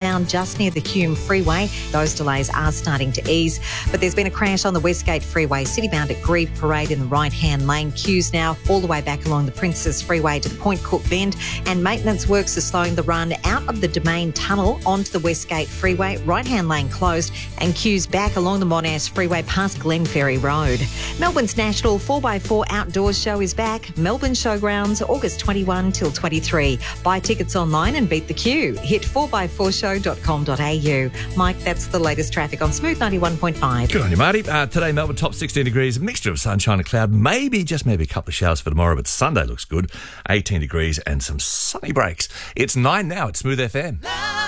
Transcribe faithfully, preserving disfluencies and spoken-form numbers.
eastbound just near the Hume Freeway. Those delays are starting to ease. But there's been a crash on the Westgate Freeway, citybound at Grieve Parade in the right-hand lane. Queues now all the way back along the Princess Freeway to the Point Cook Bend. And maintenance works are slowing the run out of the Domain Tunnel onto the Westgate Freeway. Right-hand lane closed and queues back along the Monash Freeway past Glenferrie Road. Melbourne's National four by four Outdoors Show is back. Melbourne Showgrounds, August twenty-first till twenty-three. Buy tickets online and beat the queue. Hit four by four show dot com dot a u. Mike, that's the latest traffic on Smooth ninety-one point five. Good on you, Marty. Uh, today, Melbourne, top sixteen degrees, a mixture of sunshine and cloud. Maybe, just maybe a couple of showers for tomorrow, but Sunday looks good. eighteen degrees and some sunny breaks. It's nine now at Smooth F M.